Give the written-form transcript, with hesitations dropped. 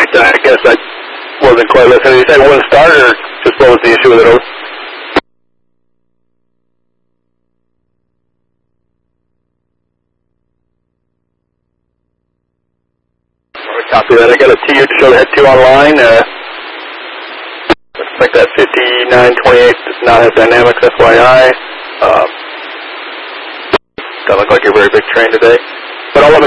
I guess I wasn't quite listening. You said one start, or just what was the issue with it? Over? Copy that. I got a TU to show the head 2 online. Looks like that 5928 does not have dynamics, FYI. Doesn't look like you're a very big train today. But I'll let me